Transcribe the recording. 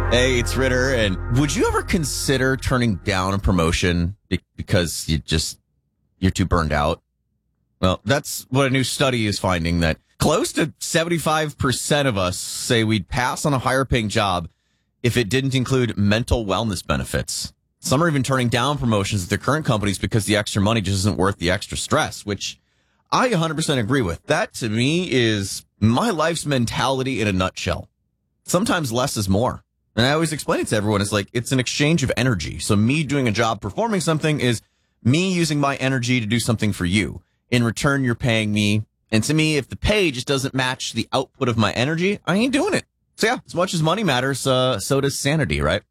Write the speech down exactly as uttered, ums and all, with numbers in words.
Hey, it's Ritter. And would you ever consider turning down a promotion be- because you just, you're too burned out? Well, that's what a new study is finding, that close to seventy-five percent of us say we'd pass on a higher paying job if it didn't include mental wellness benefits. Some are even turning down promotions at their current companies because the extra money just isn't worth the extra stress, which I one hundred percent agree with. That, to me, is my life's mentality in a nutshell. Sometimes less is more. And I always explain it to everyone. It's like, it's an exchange of energy. So me doing a job, performing something, is me using my energy to do something for you. In return, you're paying me. And to me, if the pay just doesn't match the output of my energy, I ain't doing it. So yeah, as much as money matters, uh, so does sanity, right?